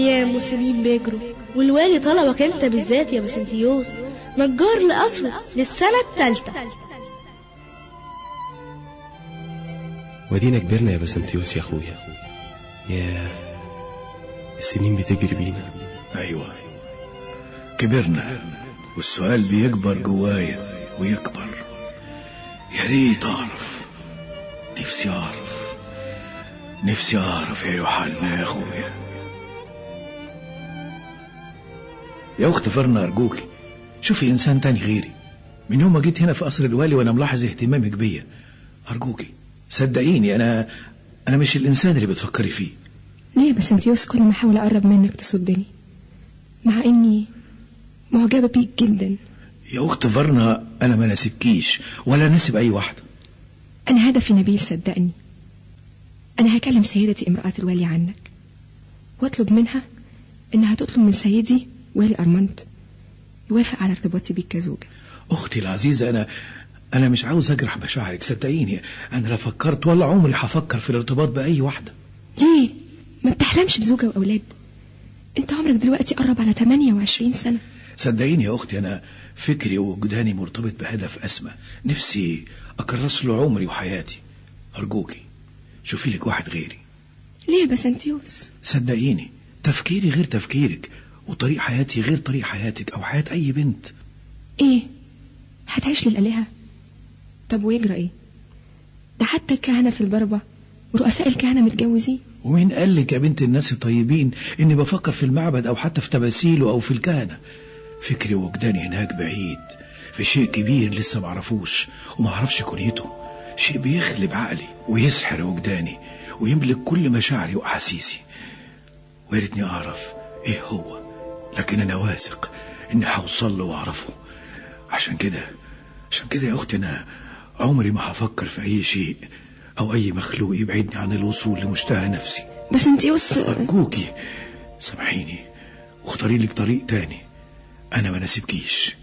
ايام وسنين بيجروا، والوالي طلبك انت بالذات يا بسنتيوس نجار لقصره للسنة الثالثة. ودينا كبرنا يا بسنتيوس يا اخويا. يا السنين بتجري بينا. ايوه كبرنا، والسؤال بيكبر جوايا ويكبر. يا ريت اعرف، نفسي اعرف يا يوحنا يا اخويا. يا اخت فرنا ارجوكي شوفي انسان تاني غيري. من يوم ما جيت هنا في قصر الوالي وانا ملاحظ اهتمامك بيا. ارجوكي صدقيني انا مش الانسان اللي بتفكري فيه. ليه يا بسنتيوس كل ما احاول اقرب منك تصدني، مع اني معجبة بيك جدا؟ يا اخت فرنا انا ما ناسبكيش ولا ناسب اي واحدة. انا هدفي نبيل صدقني. انا هكلم سيدتي امرأة الوالي عنك واطلب منها انها تطلب من سيدي والي ارمنت يوافق على ارتباطي بيك كزوجة. اختي العزيزة انا مش عاوز اجرح مشاعرك صدقيني. انا لا فكرت ولا عمري هفكر في الارتباط باي واحدة. ليه ما بتحلمش بزوجة واولاد؟ انت عمرك دلوقتي قرب على 28 سنة. صدقيني يا اختي انا فكري ووجداني مرتبط بهدف اسمى، نفسي اكرس له عمري وحياتي. ارجوكي شوفي لك واحد غيري. ليه يا بسنتيوس؟ صدقيني تفكيري غير تفكيرك، وطريق حياتي غير طريق حياتك او حياة اي بنت. ايه هتعيش للآلهة؟ طب ويجرى ايه؟ ده حتى الكهنة في البربة ورؤساء الكهنة متجوزين. ومين قال لك يا بنت الناس الطيبين اني بفكر في المعبد او حتى في تماثيله او في الكهنة؟ فكري ووجداني هناك بعيد في شيء كبير لسه معرفوش ومعرفش كنيته، شيء بيخلب عقلي ويسحر وجداني ويملك كل مشاعري واحاسيسي. وياريتني اعرف ايه هو، لكن انا واثق اني هوصل له واعرفه. عشان كده يا اختي انا عمري ما هفكر في اي شيء او اي مخلوق يبعدني عن الوصول لمشتهى نفسي. بس انتيوس ارجوكي سامحيني واختاري لك طريق تاني. انا ما ناسبكيش.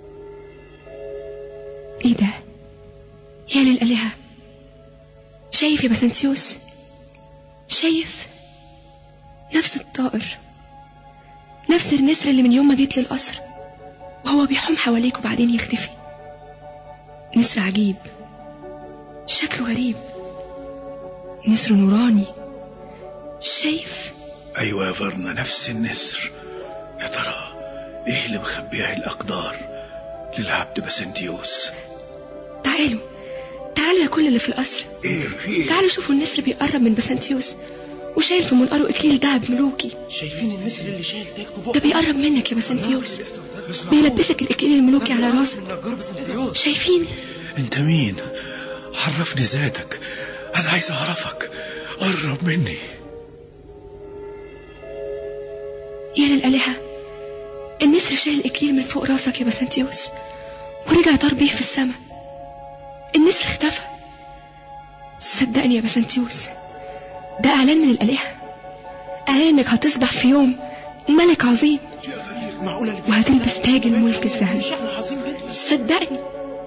ايه ده؟ يا للآلهة، شايف يا بسنتيوس؟ شايف نفس الطائر، نفس النسر اللي من يوم ما جيت للقصر وهو بيحوم حواليك وبعدين يختفي. نسر عجيب شكله غريب، نسر نوراني. شايف؟ ايوه يا فرنا نفس النسر. يا ترى ايه اللي مخبيها الاقدار للعبد بسنتيوس؟ تعالوا يا كل اللي في القصر. تعالوا شوفوا النسر بيقرب من بسنتيوس وشايل في منقاره اكليل دهب ملوكي. شايفين النسر اللي شايل تاج في بقه؟ ده بيقرب منك يا بسنتيوس، بيلبسك الاكليل الملوكي على راسك. شايفين؟ انت مين؟ عرفني ذاتك، انا عايز اعرفك. قرب مني. يا للآلهة، النسر شايل الاكليل من فوق راسك يا بسنتيوس ورجع طار بيه في السماء. النسر اختفى. صدقني يا بسنتيوس، ده اعلان من الآلهة، اعلان انك هتصبح في يوم ملك عظيم وهتلبس تاج الملك الذهبي. صدقني.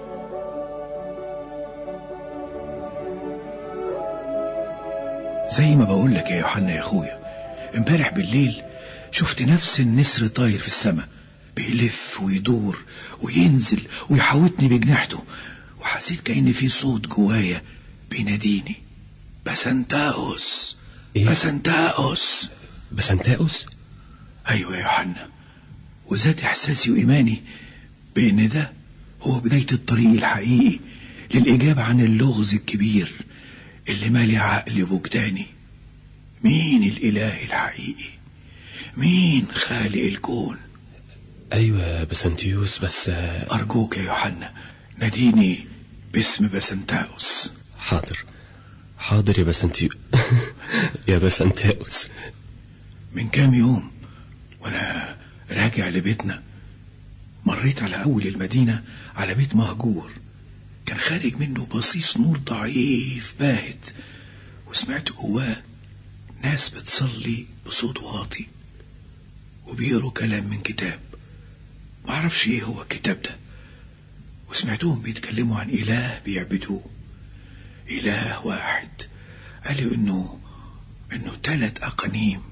زي ما بقول لك يا يوحنا يا اخويا، امبارح بالليل شفت نفس النسر طاير في السماء بيلف ويدور وينزل ويحاوطني بجناحته، وحسيت كأن في صوت جوايا بيناديني: بسنتاؤس. إيه؟ بسنتاؤس. ايوه يا يوحنا، وزاد احساسي وايماني بان ده هو بداية الطريق الحقيقي للإجابة عن اللغز الكبير اللي مالي عقلي ووجداني. مين الإله الحقيقي؟ مين خالق الكون؟ ايوه يا بسنتيوس بس أرجوك يا يوحنا ناديني باسم بسنتاؤس. حاضر يا يا بسنتاؤس. من كام يوم وانا راجع لبيتنا مريت على اول المدينة على بيت مهجور، كان خارج منه بصيص نور ضعيف باهت، وسمعت جواه ناس بتصلي بصوت واطي وبيقروا كلام من كتاب، معرفش ايه هو الكتاب ده، وسمعتهم بيتكلموا عن إله بيعبدوه، إله واحد. قالوا إنه 3 أقانيم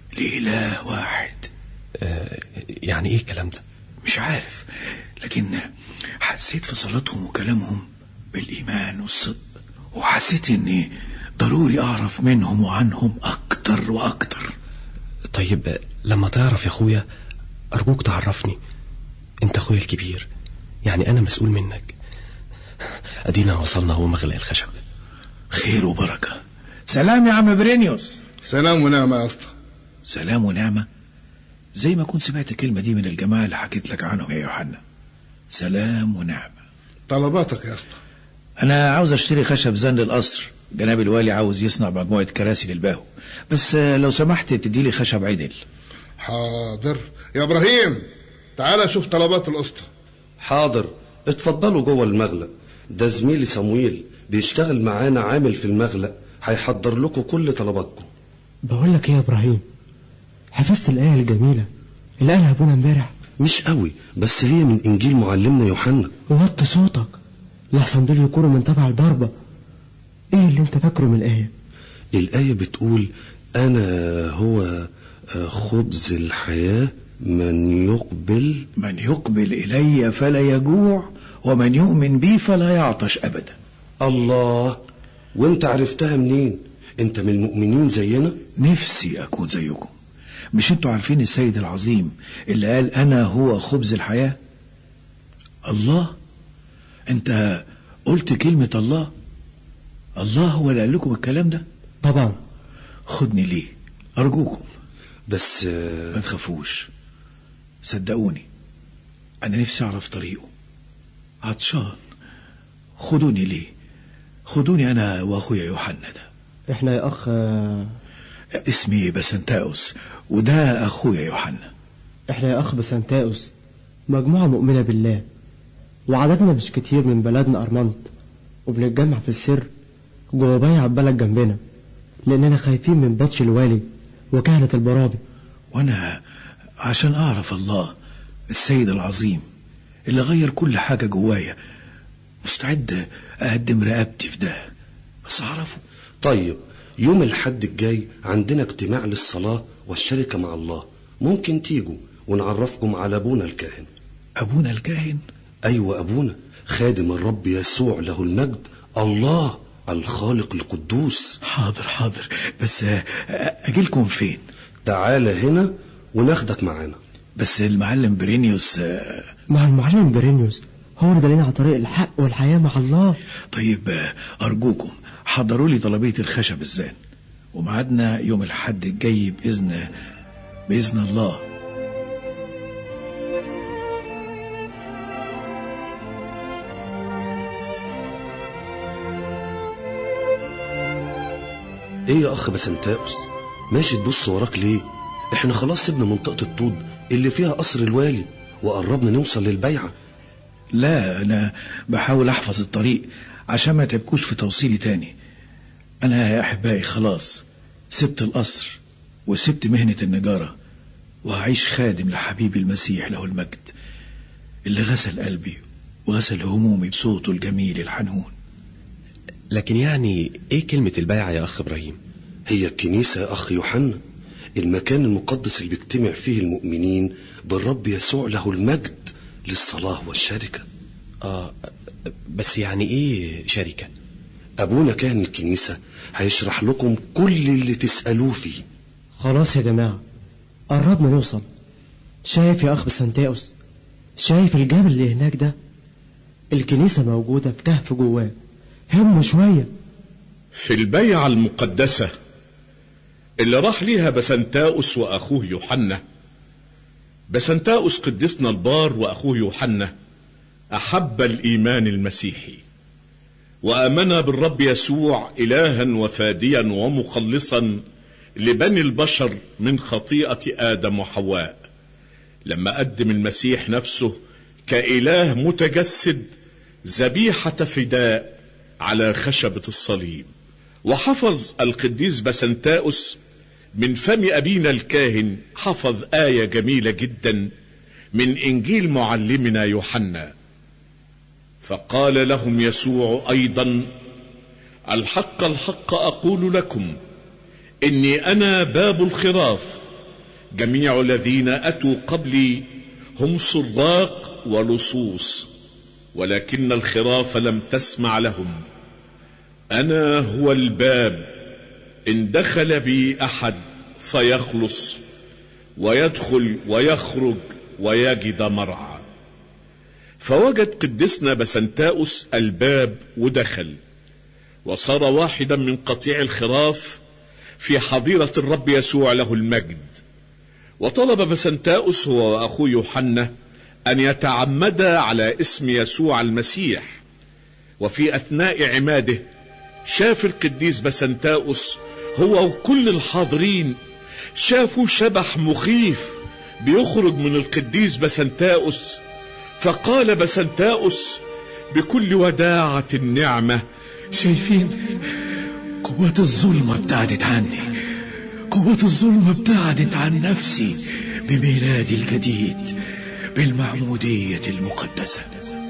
لإله واحد. يعني ايه الكلام ده؟ مش عارف، لكن حسيت في صلاتهم وكلامهم بالإيمان والصدق، وحسيت إني ضروري أعرف منهم وعنهم أكتر وأكتر. طيب لما تعرف يا أخويا أرجوك تعرفني، أنت أخويا الكبير، يعني أنا مسؤول منك. أدينا وصلنا هو مغلق الخشب. خير وبركة. سلام يا عم برينيوس. سلام ونعمة يا اسطى. سلام ونعمة، زي ما كنت سمعت الكلمة دي من الجماعة اللي حكيت لك عنهم يا يوحنا. سلام ونعمة. طلباتك يا اسطى؟ أنا عاوز أشتري خشب زن القصر، جناب الوالي عاوز يصنع مجموعة كراسي للباهو، بس لو سمحت تديلي خشب عدل. حاضر يا إبراهيم، تعال شوف طلبات الأسطى. حاضر، اتفضلوا جوه المغلق، ده زميلي صمويل بيشتغل معانا عامل في المغلق، هيحضر لكم كل طلباتكم. بقول لك ايه يا ابراهيم، حفظت الآية الجميلة اللي قالها ابونا امبارح؟ مش قوي، بس هي من انجيل معلمنا يوحنا. وطي صوتك لحسن دول يكونوا من تبع الضربة. ايه اللي انت فاكره من الآية؟ الآية بتقول أنا هو خبز الحياة، من يقبل إلي فلا يجوع، ومن يؤمن بي فلا يعطش أبدا. الله، وانت عرفتها منين؟ انت من المؤمنين زينا؟ نفسي أكون زيكم. مش انتوا عارفين السيد العظيم اللي قال أنا هو خبز الحياة؟ الله، انت قلت كلمة الله. الله هو اللي قال لكم الكلام ده؟ طبعا. خدني ليه أرجوكم. بس ما تخافوش، صدقوني أنا نفسي أعرف طريقه، عطشان. خدوني ليه، خدوني أنا وأخويا يوحنا ده. احنا يا أخ اسمي بسنتاوس، وده أخويا يوحنا. احنا يا أخ بسنتاوس مجموعة مؤمنة بالله، وعددنا مش كتير من بلدنا أرمنت، وبنتجمع في السر جوه بيع البلد جنبنا، لأننا خايفين من بطش الوالي وكهنة البرابي. وأنا عشان أعرف الله السيد العظيم اللي غير كل حاجة جوايا مستعد أقدم رقبتي في ده، بس أعرفه. طيب يوم الحد الجاي عندنا اجتماع للصلاة والشركة مع الله، ممكن تيجوا ونعرفكم على أبونا الكاهن. أبونا الكاهن؟ أيوة أبونا، خادم الرب يسوع له المجد، الله الخالق القدوس. حاضر، بس أجيلكم فين؟ تعال هنا وناخدك معانا. بس المعلم برينيوس مع المعلم برينيوس هو اللي دلنا على طريق الحق والحياة مع الله. طيب أرجوكم حضروا لي طلبية الخشب الزان، ومعادنا يوم الحد الجاي بإذن الله. ايه يا اخ بسنتاوس، ماشي تبص وراك ليه؟ احنا خلاص سيبنا منطقة الطود اللي فيها قصر الوالي وقربنا نوصل للبيعة. لا، انا بحاول احفظ الطريق عشان ما تعبكوش في توصيلي تاني. انا يا احبائي خلاص سبت القصر وسبت مهنة النجارة، وهعيش خادم لحبيبي المسيح له المجد اللي غسل قلبي وغسل همومي بصوته الجميل الحنون. لكن يعني ايه كلمة البيعة يا اخ ابراهيم؟ هي الكنيسة يا اخ يوحنا، المكان المقدس اللي بيجتمع فيه المؤمنين بالرب يسوع له المجد للصلاة والشركة. بس يعني ايه شركة؟ ابونا كاهن الكنيسة هيشرح لكم كل اللي تسألوه فيه. خلاص يا جماعة قربنا نوصل. شايف يا اخ بسنتاوس، شايف الجبل اللي هناك ده؟ الكنيسة موجودة في كهف جواه، همه شوية. في البيعة المقدسة اللي راح ليها بسنتاوس وأخوه يوحنا. بسنتاوس قدسنا البار وأخوه يوحنا أحب الإيمان المسيحي، وآمن بالرب يسوع إلها وفاديا ومخلصا لبني البشر من خطيئة آدم وحواء، لما قدم المسيح نفسه كإله متجسد ذبيحة فداء على خشبة الصليب. وحفظ القديس بسنتاوس من فم أبينا الكاهن، حفظ آية جميلة جدا من إنجيل معلمنا يوحنا. فقال لهم يسوع أيضا: الحق الحق أقول لكم إني أنا باب الخراف، جميع الذين أتوا قبلي هم سراق ولصوص، ولكن الخراف لم تسمع لهم. أنا هو الباب، إن دخل بي أحد فيخلص ويدخل ويخرج ويجد مرعى. فوجد قدسنا بسنتاؤس الباب ودخل، وصار واحدا من قطيع الخراف في حظيرة الرب يسوع له المجد. وطلب بسنتاؤس هو وأخوه يوحنا أن يتعمدا على اسم يسوع المسيح. وفي أثناء عماده شاف القديس بسنتاؤس هو وكل الحاضرين، شافوا شبح مخيف بيخرج من القديس بسنتاؤس. فقال بسنتاؤس بكل وداعة النعمة: شايفين؟ قوات الظلمة ابتعدت عني، قوات الظلمة ابتعدت عن نفسي بميلادي الجديد بالمعمودية المقدسة.